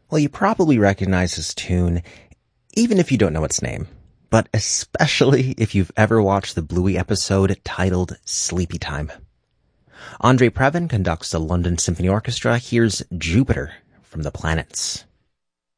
Well, you probably recognize this tune, even if you don't know its name, but especially if you've ever watched the Bluey episode titled Sleepy Time. Andre Previn conducts the London Symphony Orchestra. Here's Jupiter from the Planets.